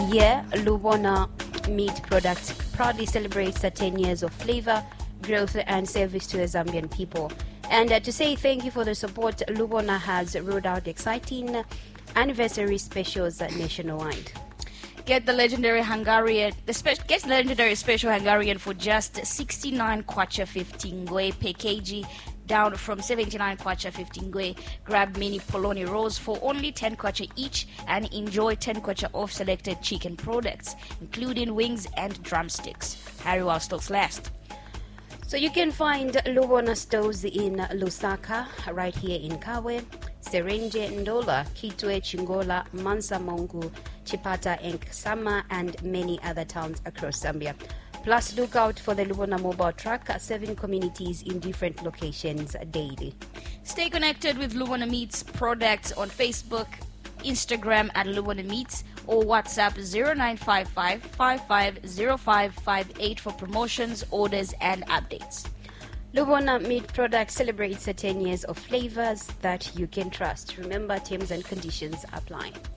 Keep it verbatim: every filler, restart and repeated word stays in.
year, Lubona Meat Products proudly celebrates the ten years of flavor, growth, and service to the Zambian people. And uh, to say thank you for the support, Lubona has rolled out exciting anniversary specials nationwide. Get the legendary Hungarian, the spe- get the legendary special Hungarian for just sixty-nine kwacha fifty ngwe per kg, down from seventy-nine kwacha fifty ngwe. Grab mini polony rolls for only ten kwacha each and enjoy ten kwacha off selected chicken products, including wings and drumsticks. Hurry while stocks last. So you can find Lubona stores in Lusaka, right here in Kawe, Serenje, Ndola, Kitwe, Chingola, Mansa Mongu, Chipata, and Kasama, and many other towns across Zambia. Plus, look out for the Lubona mobile truck serving communities in different locations daily. Stay connected with Lubona Meats products on Facebook, Instagram at Lubona Meats, or WhatsApp zero nine five five, five five zero five five eight for promotions, orders, and updates. Lubona Meat Products celebrates the ten years of flavors that you can trust. Remember, terms and conditions apply.